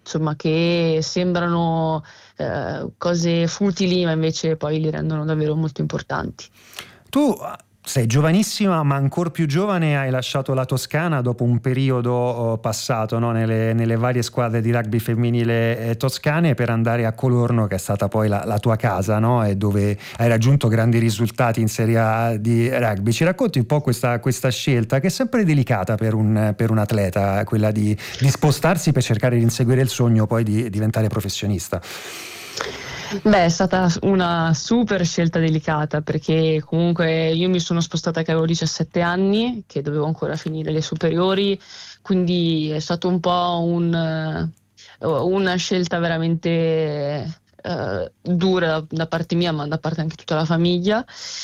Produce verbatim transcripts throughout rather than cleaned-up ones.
insomma, che sembrano eh, cose futili, ma invece poi li rendono davvero molto importanti. Tu sei giovanissima, ma ancora più giovane hai lasciato la Toscana dopo un periodo passato, no, nelle, nelle varie squadre di rugby femminile toscane, per andare a Colorno, che è stata poi la, la tua casa, no, e dove hai raggiunto grandi risultati in Serie A di rugby. Ci racconti un po' questa, questa scelta, che è sempre delicata per un, per un atleta, quella di, di spostarsi per cercare di inseguire il sogno poi di diventare professionista? Beh, è stata una super scelta delicata, perché comunque io mi sono spostata che avevo diciassette anni, che dovevo ancora finire le superiori, quindi è stato un po' un, una scelta veramente eh, dura da parte mia, ma da parte anche tutta la famiglia.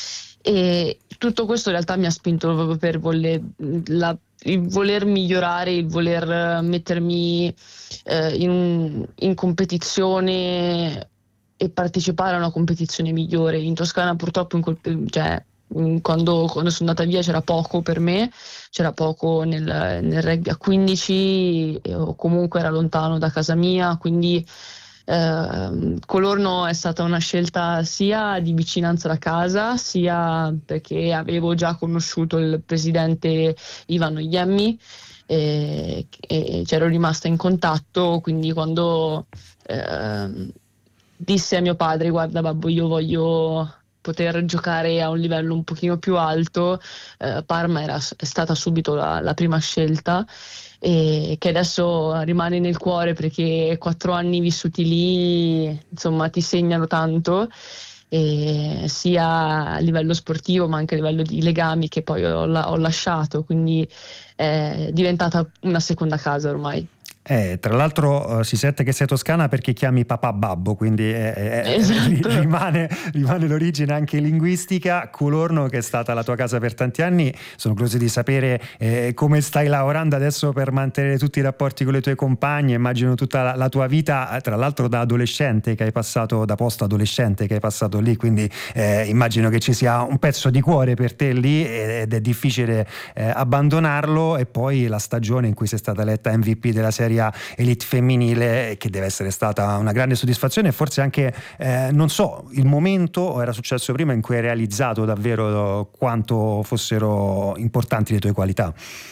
E tutto questo in realtà mi ha spinto proprio per voler, la, il voler migliorare, il voler mettermi eh, in, in competizione e partecipare a una competizione migliore. In Toscana purtroppo in quel, cioè, quando, quando sono andata via c'era poco per me, c'era poco nel, nel rugby a quindici, o comunque era lontano da casa mia, quindi eh, Colorno è stata una scelta sia di vicinanza da casa, sia perché avevo già conosciuto il presidente Ivano Iemmi e, e c'ero rimasta in contatto, quindi quando eh, disse a mio padre: guarda babbo, io voglio poter giocare a un livello un pochino più alto, eh, Parma era, è stata subito la, la prima scelta, e che adesso rimane nel cuore, perché quattro anni vissuti lì, insomma, ti segnano tanto, e sia a livello sportivo ma anche a livello di legami che poi ho, ho lasciato, quindi è diventata una seconda casa ormai. Eh, tra l'altro uh, si sente che sei toscana perché chiami papà babbo, quindi eh, eh, Esatto. rimane, rimane l'origine anche linguistica. Colorno, che è stata la tua casa per tanti anni, sono curioso di sapere eh, come stai lavorando adesso per mantenere tutti i rapporti con le tue compagne. Immagino tutta la, la tua vita, tra l'altro da adolescente che hai passato, da post adolescente che hai passato lì, quindi eh, immagino che ci sia un pezzo di cuore per te lì ed è difficile eh, abbandonarlo. E poi la stagione in cui sei stata eletta M V P della Serie Elite femminile, che deve essere stata una grande soddisfazione, e forse anche eh, non so, il momento, o era successo prima, in cui hai realizzato davvero quanto fossero importanti le tue qualità.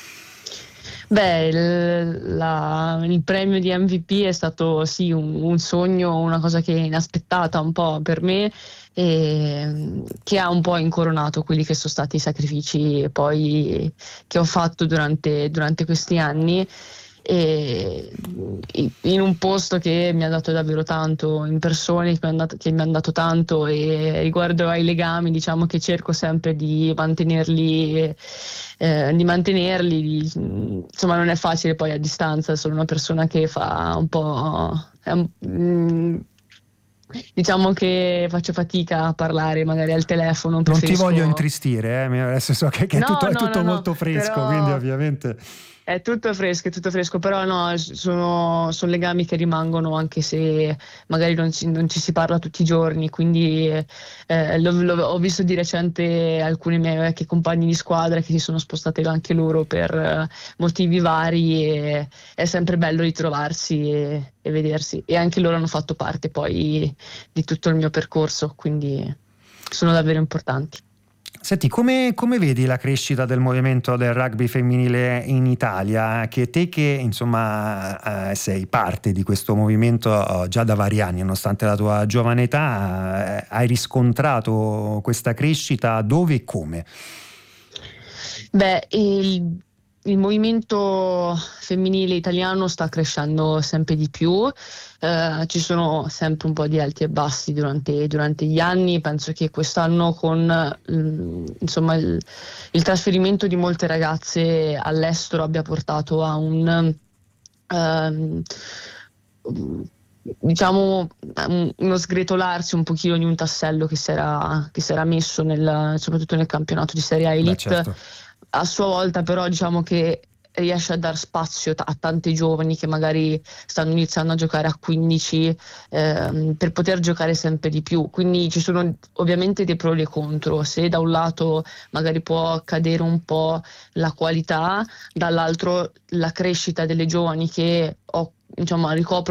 Beh, il, la, il premio di M V P è stato sì un, un sogno, una cosa che è inaspettata un po' per me, e che ha un po' incoronato quelli che sono stati i sacrifici poi che ho fatto durante, durante questi anni, e in un posto che mi ha dato davvero tanto, in persone che mi hanno dato, che mi hanno dato tanto, e riguardo ai legami, diciamo che cerco sempre di mantenerli, eh, di mantenerli di, insomma non è facile poi a distanza, sono una persona che fa un po' è un, mm, diciamo che faccio fatica a parlare magari al telefono. Preferisco... Non ti voglio preferisco... intristire, eh? Adesso so che, che no, è tutto, no, è tutto no, molto no, fresco, però... quindi ovviamente... È tutto fresco, è tutto fresco, però no, sono, sono legami che rimangono anche se magari non ci, non ci si parla tutti i giorni, quindi eh, lo, lo, ho visto di recente alcuni miei vecchi compagni di squadra che si sono spostati anche loro per eh, motivi vari, e è sempre bello ritrovarsi e, e vedersi, e anche loro hanno fatto parte poi di tutto il mio percorso, quindi sono davvero importanti. Senti, come, come vedi la crescita del movimento del rugby femminile in Italia? Che te che insomma eh, sei parte di questo movimento eh, già da vari anni, nonostante la tua giovane età, eh, hai riscontrato questa crescita dove e come? Beh, il, il movimento femminile italiano sta crescendo sempre di più, eh, ci sono sempre un po' di alti e bassi durante, durante gli anni. Penso che quest'anno con mm, insomma, il, il trasferimento di molte ragazze all'estero abbia portato a un... Um, diciamo uno sgretolarsi un pochino di un tassello che si era, che si era messo nel, soprattutto nel campionato di Serie A Elite. Beh, certo. A sua volta però diciamo che riesce a dar spazio t- a tante giovani che magari stanno iniziando a giocare a quindici, ehm, per poter giocare sempre di più, quindi ci sono ovviamente dei pro e dei contro. Se da un lato magari può cadere un po' la qualità, dall'altro la crescita delle giovani che ho, insomma, ricoprono